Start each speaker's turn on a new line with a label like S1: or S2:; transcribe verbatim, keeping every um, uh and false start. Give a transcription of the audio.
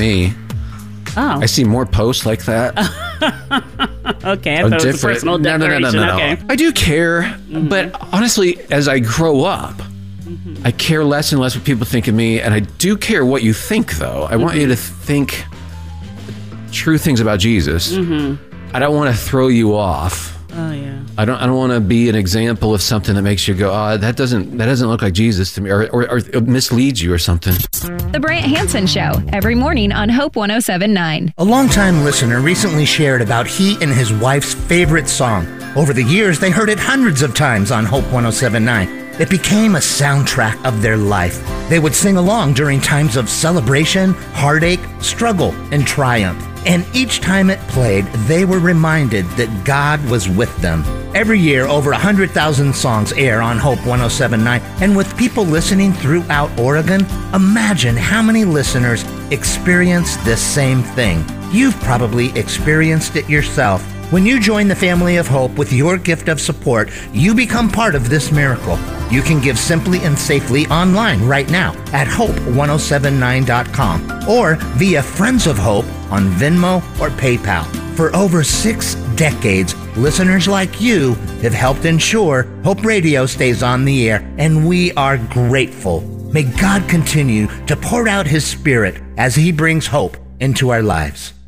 S1: me.
S2: Oh.
S1: I see more posts like that.
S2: Okay, I thought it was a personal
S1: no, no, no,
S2: declaration.
S1: no, no, no.
S2: Okay.
S1: I do care,
S2: Mm-hmm.
S1: but honestly, as I grow up,
S2: Mm-hmm.
S1: I care less and less what people think of me, and I do care what you think, though. I mm-hmm. want you to think true things about Jesus.
S2: Mm-hmm.
S1: I don't want to throw you off.
S2: Oh yeah.
S1: I don't. I don't want to be an example of something that makes you go, "Oh, that doesn't. That doesn't look like Jesus to me," or, or, or it misleads you or something.
S3: The Brant Hansen Show, every morning on Hope one oh seven point nine.
S4: A longtime listener recently shared about he and his wife's favorite song. Over the years, they heard it hundreds of times on Hope one oh seven point nine. It became a soundtrack of their life. They would sing along during times of celebration, heartache, struggle, and triumph. And each time it played, they were reminded that God was with them. Every year, over one hundred thousand songs air on Hope one oh seven point nine. And with people listening throughout Oregon, imagine how many listeners experience this same thing. You've probably experienced it yourself. When you join the family of Hope with your gift of support, you become part of this miracle. You can give simply and safely online right now at hope one oh seven nine dot com or via Friends of Hope on Venmo or PayPal. For over six decades, listeners like you have helped ensure Hope Radio stays on the air, and we are grateful. May God continue to pour out His Spirit as He brings hope into our lives.